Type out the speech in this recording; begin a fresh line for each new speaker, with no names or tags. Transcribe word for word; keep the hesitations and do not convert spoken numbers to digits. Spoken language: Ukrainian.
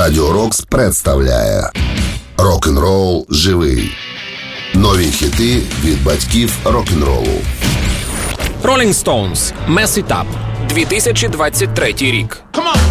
Радіо Рокс представляє Рок-н-рол живий. Нові хіти від батьків рок-н-ролу.
Rolling Stones, Mess It Up, дві тисячі двадцять третій рік.